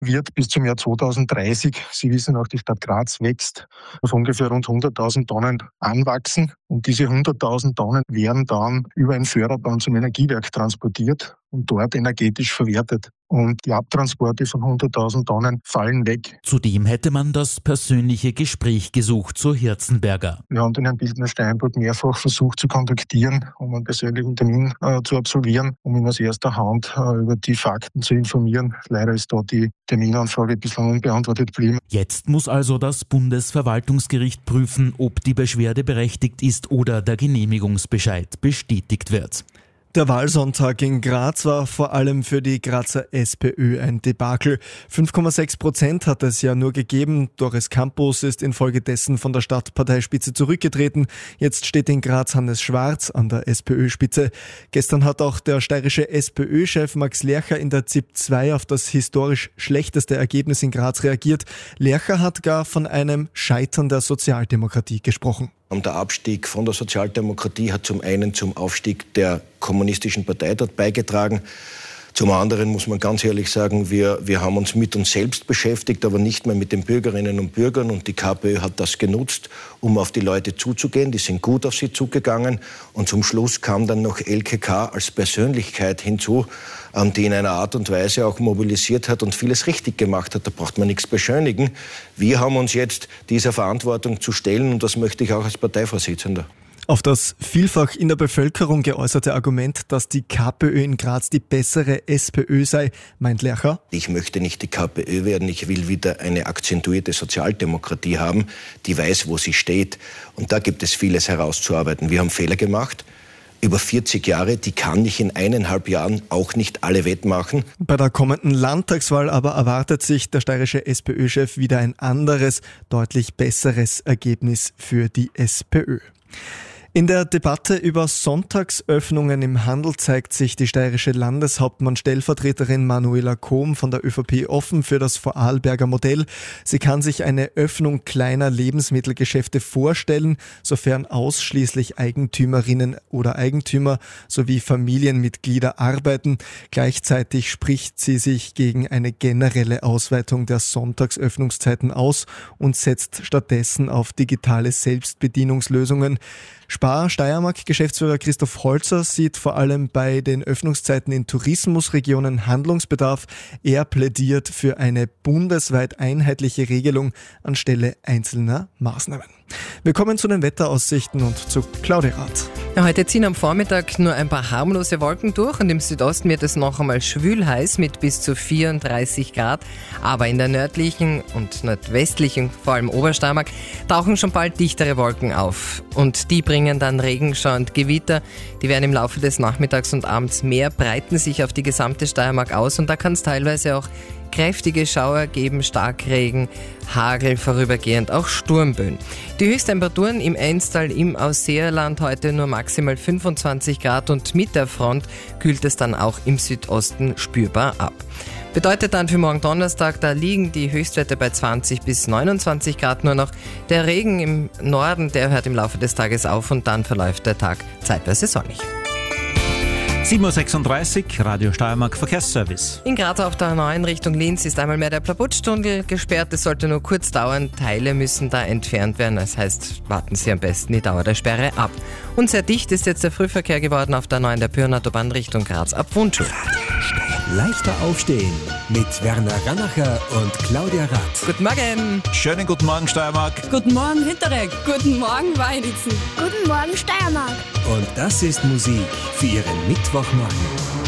wird bis zum Jahr 2030, Sie wissen auch, die Stadt Graz wächst, auf ungefähr rund 100.000 Tonnen anwachsen. Und diese 100.000 Tonnen werden dann über ein Förderbahn zum Energiewerk transportiert und dort energetisch verwertet. Und die Abtransporte von 100.000 Tonnen fallen weg. Zudem hätte man das persönliche Gespräch gesucht zu Hirzenberger. Wir haben den Herrn Bildner-Steinbrück mehrfach versucht zu kontaktieren, um einen persönlichen Termin zu absolvieren, um ihn aus erster Hand über die Fakten zu informieren. Leider ist da die Terminanfrage bislang unbeantwortet geblieben. Jetzt muss also das Bundesverwaltungsgericht prüfen, ob die Beschwerde berechtigt ist oder der Genehmigungsbescheid bestätigt wird. Der Wahlsonntag in Graz war vor allem für die Grazer SPÖ ein Debakel. 5,6% hat es ja nur gegeben. Doris Campos ist infolgedessen von der Stadtparteispitze zurückgetreten. Jetzt steht in Graz Hannes Schwarz an der SPÖ-Spitze. Gestern hat auch der steirische SPÖ-Chef Max Lercher in der ZIP 2 auf das historisch schlechteste Ergebnis in Graz reagiert. Lercher hat gar von einem Scheitern der Sozialdemokratie gesprochen. Der Abstieg von der Sozialdemokratie hat zum einen zum Aufstieg der kommunistischen Partei dort beigetragen. Zum anderen muss man ganz ehrlich sagen, wir haben uns mit uns selbst beschäftigt, aber nicht mehr mit den Bürgerinnen und Bürgern. Und die KPÖ hat das genutzt, um auf die Leute zuzugehen. Die sind gut auf sie zugegangen. Und zum Schluss kam dann noch LKK als Persönlichkeit hinzu, die in einer Art und Weise auch mobilisiert hat und vieles richtig gemacht hat. Da braucht man nichts beschönigen. Wir haben uns jetzt dieser Verantwortung zu stellen und das möchte ich auch als Parteivorsitzender. Auf das vielfach in der Bevölkerung geäußerte Argument, dass die KPÖ in Graz die bessere SPÖ sei, meint Lercher: Ich möchte nicht die KPÖ werden, ich will wieder eine akzentuierte Sozialdemokratie haben, die weiß, wo sie steht. Und da gibt es vieles herauszuarbeiten. Wir haben Fehler gemacht. Über 40 Jahre, die kann ich in 1,5 Jahren auch nicht alle wettmachen. Bei der kommenden Landtagswahl aber erwartet sich der steirische SPÖ-Chef wieder ein anderes, deutlich besseres Ergebnis für die SPÖ. In der Debatte über Sonntagsöffnungen im Handel zeigt sich die steirische Landeshauptmann-Stellvertreterin Manuela Kohm von der ÖVP offen für das Vorarlberger Modell. Sie kann sich eine Öffnung kleiner Lebensmittelgeschäfte vorstellen, sofern ausschließlich Eigentümerinnen oder Eigentümer sowie Familienmitglieder arbeiten. Gleichzeitig spricht sie sich gegen eine generelle Ausweitung der Sonntagsöffnungszeiten aus und setzt stattdessen auf digitale Selbstbedienungslösungen. Spar Steiermark-Geschäftsführer Christoph Holzer sieht vor allem bei den Öffnungszeiten in Tourismusregionen Handlungsbedarf. Er plädiert für eine bundesweit einheitliche Regelung anstelle einzelner Maßnahmen. Wir kommen zu den Wetteraussichten und zu Claudia Rath. Ja, heute ziehen am Vormittag nur ein paar harmlose Wolken durch und im Südosten wird es noch einmal schwül heiß mit bis zu 34 Grad. Aber in der nördlichen und nordwestlichen, vor allem Obersteiermark, tauchen schon bald dichtere Wolken auf. Und die bringen dann Regenschauer und Gewitter. Die werden im Laufe des Nachmittags und Abends mehr, breiten sich auf die gesamte Steiermark aus und da kann es teilweise auch kräftige Schauer geben, Starkregen, Hagel, vorübergehend auch Sturmböen. Die Höchsttemperaturen im Enstal, im Ausseerland heute nur maximal 25 Grad und mit der Front kühlt es dann auch im Südosten spürbar ab. Bedeutet dann für morgen Donnerstag, da liegen die Höchstwerte bei 20 bis 29 Grad nur noch. Der Regen im Norden, der hört im Laufe des Tages auf und dann verläuft der Tag zeitweise sonnig. 7.36 Uhr, Radio Steiermark Verkehrsservice. In Graz auf der A9 Richtung Linz ist einmal mehr der Plabutsch-Tunnel gesperrt. Es sollte nur kurz dauern. Teile müssen da entfernt werden. Das heißt, warten Sie am besten die Dauer der Sperre ab. Und sehr dicht ist jetzt der Frühverkehr geworden auf der A9 der Pyrnautobahn Richtung Graz ab Wunschhof. Leichter aufstehen mit Werner Ranacher und Claudia Rath. Guten Morgen. Schönen guten Morgen, Steiermark. Guten Morgen, Hinterregg. Guten Morgen, Weinitzen. Guten Morgen, Steiermark. Und das ist Musik für Ihren Mittwochmorgen.